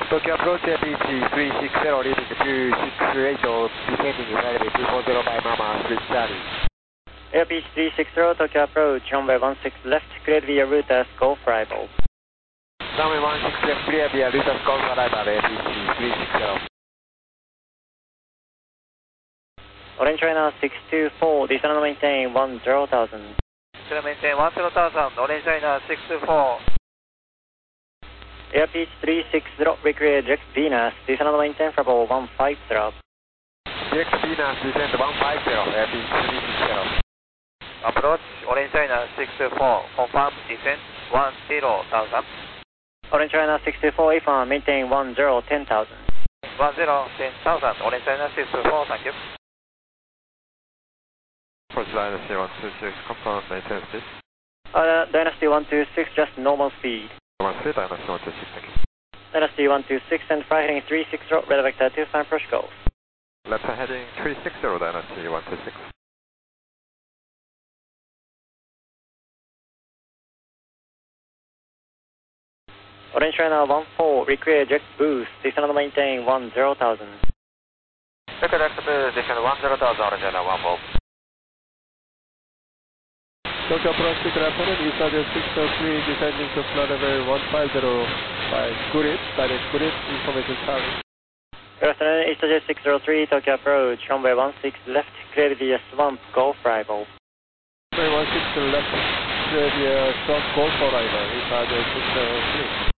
Tokyo approach APC 360, leaving 268, descending runway 240 by Mama, Street Charlie. APC 360, Tokyo approach, runway 16 left, cleared via route as Golf arrival. Runway 16 left, clear via route as Golf arrival, APC 360. Orange China 624, descend and maintain 10,000. Descend and maintain 10,000, Orange China 624. AirPitch 360, recreate direct Venus, descend and maintain for about 150. Direct Venus, descend 150, AirPitch 360. Approach, Orange China 624, confirm descent 10,000. Orange China 624, if maintain 10,000. 10,000, Orange China 624, thank you. Approach Dynasty 126, confirm maintenance please. Dynasty 126, just normal speed. Normal speed, Dynasty 126, thank you. Dynasty 126 and fly heading 360, radar vector 25, approach Golf. Left heading 360, Dynasty 126. Orange China 14, recreate direct boost, descend and maintain 10,000. Direct boost, descend 10,000, Orange China 14. Tokyo approach to Rapid, Eastern 603, descending to flight level 150 by Grid, direct Grid, information service. Good afternoon, Eastern 603, Tokyo approach, runway 16 left, clear via Swamp, Golf arrival. Runway 16 left, clear via Swamp, Golf arrival, Eastern 603.